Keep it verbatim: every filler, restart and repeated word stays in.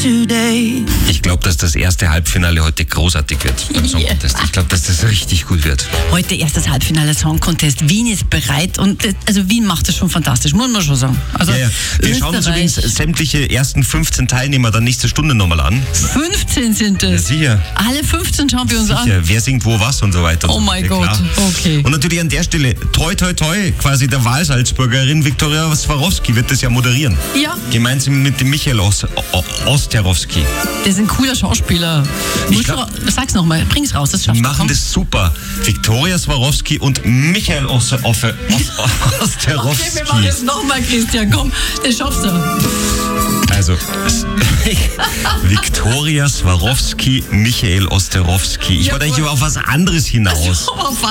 today. Ich glaube, dass das erste Halbfinale heute großartig wird beim Song Contest. Ich glaube, dass das richtig gut wird. Heute erstes Halbfinale Song Contest. Wien ist bereit und also Wien macht das schon fantastisch, muss man schon sagen. Also Ja, ja. Wir schauen uns übrigens sämtliche ersten fünfzehn Teilnehmer dann nächste Stunde nochmal an. fünfzehn sind Ja, es. sicher. Alle fünfzehn schauen wir uns an. Sicher. Wer singt wo was und so weiter. Oh mein ja, Gott, klar. okay. Und natürlich an der Stelle, toi toi toi, quasi der Wahlsalzburgerin Viktoria Swarovski wird das ja moderieren. Ja, Gemeinsam mit dem Michael Os- O- Osterowski. das ist ein cooler Schauspieler. Musst glaub- du, sag's nochmal, bring's raus, das Die schaffst du. machen komm. das super. Viktoria Swarovski und Michael Os- Offe- Os- Osterowski. Okay, wir machen es nochmal, Christian, komm, das schaffst du. Also, es- Viktoria Swarovski, Michael Osterowski. Ich wollte eigentlich Jawohl. auf was anderes hinaus. Auf